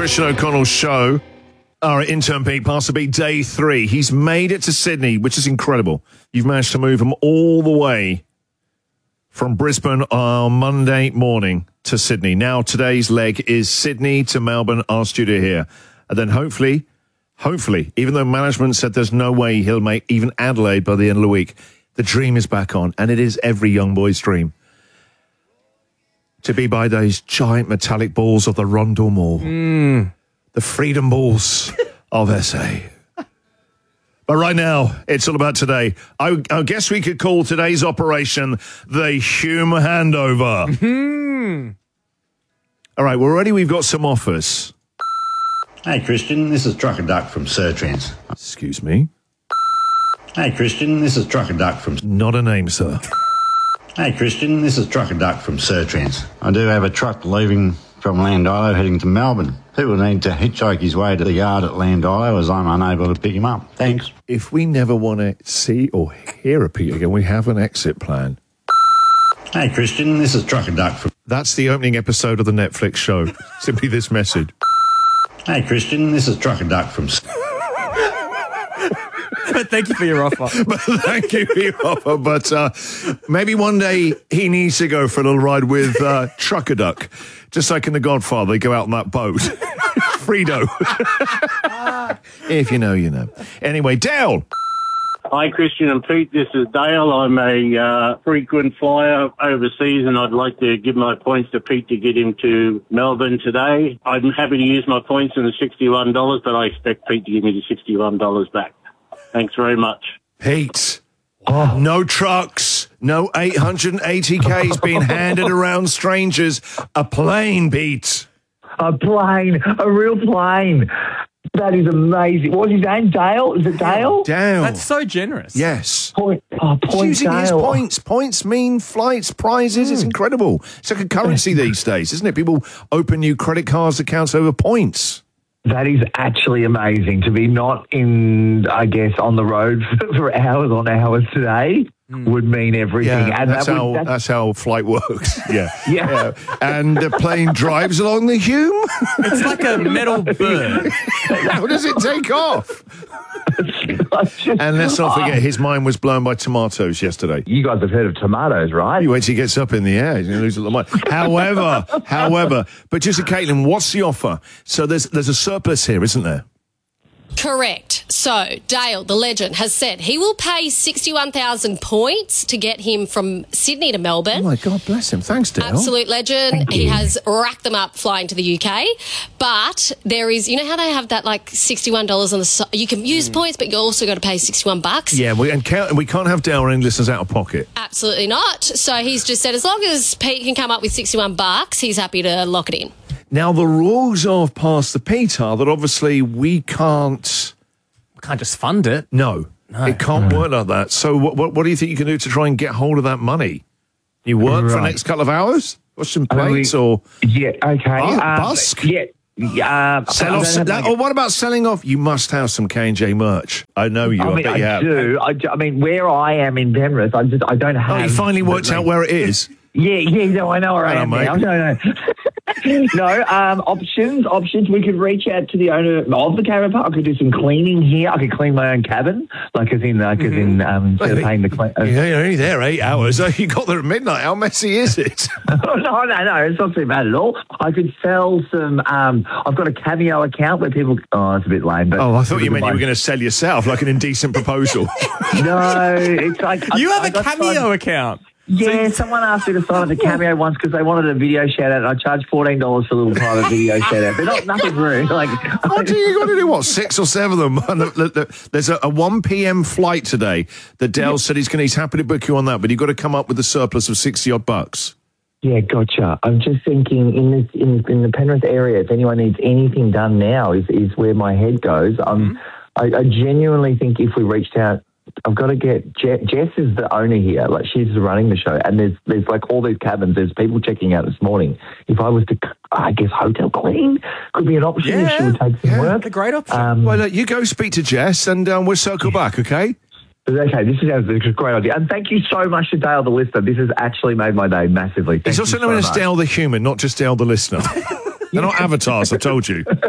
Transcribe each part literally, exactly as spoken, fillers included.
Christian O'Connell's show. Our intern Pete, Pastor Pete, day three. He's made it to Sydney, which is incredible. You've managed to move him all the way from Brisbane on Monday morning to Sydney. Now today's leg is Sydney to Melbourne, our studio here. And then hopefully, hopefully, even though management said there's no way he'll make even Adelaide by the end of the week, the dream is back on. And it is every young boy's dream to be by those giant metallic balls of the Rondell Mall. Mm. The freedom balls of S A. But right now, it's all about today. I, I guess we could call today's operation the Hume Handover. Mm-hmm. All right, we're ready. We've got some offers. Hey, Christian, this is Trucker Duck from Surtrans. Excuse me? Hey, Christian, this is Trucker Duck from... Not a name, sir. Hey, Christian, this is Trucker Duck from Surtrans. I do have a truck leaving from Landilo heading to Melbourne. People need to hitchhike his way to the yard at Landilo as I'm unable to pick him up. Thanks. If we never want to see or hear a Pete again, we have an exit plan. Hey, Christian, this is Trucker Duck from... That's the opening episode of the Netflix show. Simply this message. Hey, Christian, this is Trucker Duck from... But thank you for your offer. But thank you for your offer. But uh, maybe one day he needs to go for a little ride with uh, Trucker Duck. Just like in The Godfather, they go out on that boat. Frito. If you know, you know. Anyway, Dale. Hi, Christian and Pete. This is Dale. I'm a uh, frequent flyer overseas, and I'd like to give my points to Pete to get him to Melbourne today. I'm happy to use my points in the sixty-one dollars, but I expect Pete to give me the sixty-one dollars back. Thanks very much. Pete, oh. No trucks, no eight hundred eighty Ks being handed around strangers. A plane, Pete. A plane, a real plane. That is amazing. What was his name? Dale? Is it Dale? Dale. That's so generous. Yes. Point, oh, point He's using Dale. his points. Points mean flights, prizes. Mm. It's incredible. It's like a currency these days, isn't it? People open new credit cards accounts over points. That is actually amazing to be not in, I guess, on the road for, for hours on hours today. Mm. Would mean everything. Yeah, and that's, that how, would, that's, that's how flight works. Yeah. yeah. yeah. And the plane drives along the Hume. It's like a metal bird. How does it take off? And let's not forget, his mind was blown by tomatoes yesterday. You guys have heard of tomatoes, right? He waits till he gets up in the air. He's going to lose a lot of money. However, however, but just to Caitlin, what's the offer? So there's there's a surplus here, isn't there? Correct. So, Dale, the legend, has said he will pay sixty-one thousand points to get him from Sydney to Melbourne. Oh, my God, bless him. Thanks, Dale. Absolute legend. Thank he you. has racked them up flying to the U K. But there is, you know how they have that, like, sixty-one dollars on the side? You can use mm. points, but you also got to pay sixty-one bucks. Yeah, we, and, can't, and we can't have Dale or any listeners out of pocket. Absolutely not. So he's just said as long as Pete can come up with sixty-one bucks, he's happy to lock it in. Now, the rules of Pass the Pete are that obviously we can't... Can't just fund it. No, no. It can't No. work like that. So what, what what do you think you can do to try and get hold of that money? You work Right. for the next couple of hours? Watch some I mean, plates or... Yeah, okay. Oh, um, busk? Yeah. Yeah, uh, Sell I off don't some, have that, like- or what about selling off? You must have some K and J merch. I know you. I I, mean, bet I you have. do. I, do- I mean, where I am in Penrith, I just I don't have. Oh, you finally worked like, out where it is. Yeah, yeah, no, I know where I Hello, am mate. now. No, no, no. Um, options, options. We could reach out to the owner of the caravan park. I could do some cleaning here. I could clean my own cabin, like as in, like as in, um, instead of paying the clean. Uh, Yeah, you're only there eight hours. Oh, you got there at midnight. How messy is it? no, no, no. It's not too bad at all. I could sell some. Um, I've got a Cameo account where people. Oh, it's a bit lame, but Oh, I thought you people meant you buy- were going to sell yourself like an indecent proposal. No, it's like You I, have I a got Cameo signed- account. Yeah, someone asked me to sign up to Cameo once because they wanted a video shout out, and I charged fourteen dollars for a little private video shout out. They're not nothing rude. Like, What do you got to do? What, six or seven of them? And the- the- the- There's a, a one p.m. flight today that Dale said he's going. He's happy to book you on that, but you've got to come up with a surplus of sixty odd bucks. yeah, gotcha. I'm just thinking in this in, in the Penrith area, if anyone needs anything done now, is is where my head goes. Um, mm-hmm. I, I genuinely think if we reached out. I've got to get Je- Jess is the owner here. Like she's running the show, and there's there's like all these cabins. There's people checking out this morning. If I was to, I guess hotel clean could be an option if she would take some yeah, work. A great option. Um, Well, look, you go speak to Jess, and um, we'll circle back. Okay. Okay, this is a great idea. And thank you so much to Dale the listener. This has actually made my day massively. Thank It's also you so known as much. Dale the human, not just Dale the listener. They're not avatars, I told you. I'm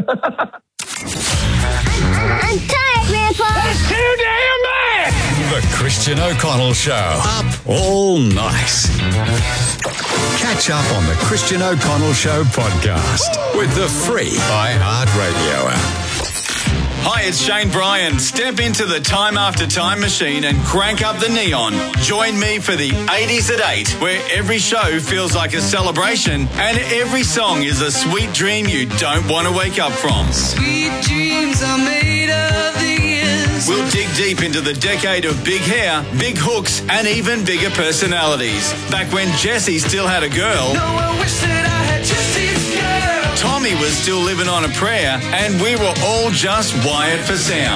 tired, Grandpa. That's too damn bad. The Christian O'Connell Show. Up all night. Catch up on the Christian O'Connell Show podcast with the free iHeartRadio app. Hi, it's Shane Bryan. Step into the Time After Time machine and crank up the neon. Join me for the eighties at eight, where every show feels like a celebration and every song is a sweet dream you don't want to wake up from. Sweet dreams are made of these. We'll dig deep into the decade of big hair, big hooks, and even bigger personalities. Back when Jessie still had a girl. No, I wish that I had Jessie's girl. Tommy was still living on a prayer, and we were all just wired for sound.